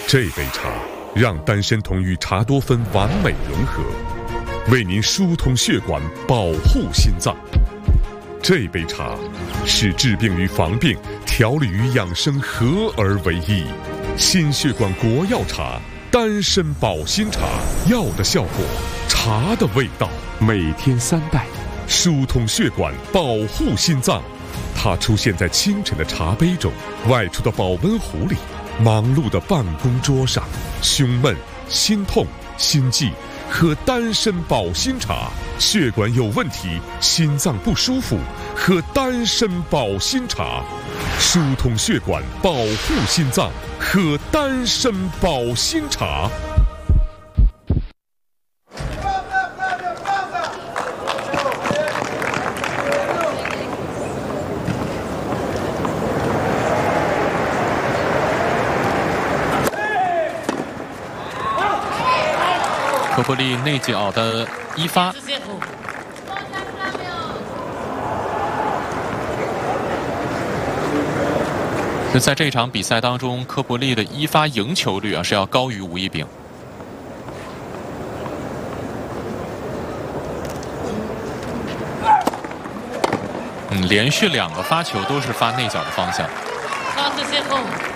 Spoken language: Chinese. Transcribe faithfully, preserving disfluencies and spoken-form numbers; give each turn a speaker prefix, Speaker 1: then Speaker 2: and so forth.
Speaker 1: 这杯茶让丹参酮与茶多酚完美融合，为您疏通血管，保护心脏。这杯茶是治病与防病、调理与养生合而为一。心血管国药茶，丹参保心茶，药的效果，茶的味道。每天三袋，疏通血管，保护心脏。它出现在清晨的茶杯中，外出的保温壶里，忙碌的办公桌上。胸闷、心痛、心悸，喝丹参保心茶；血管有问题，心脏不舒服，喝丹参保心茶。疏通血管，保护心脏，喝丹参保心茶。
Speaker 2: 科波利内角的一发，就在这场比赛当中，科波利的一发赢球率啊是要高于吴一丙。嗯，连续两个发球都是发内角的方向。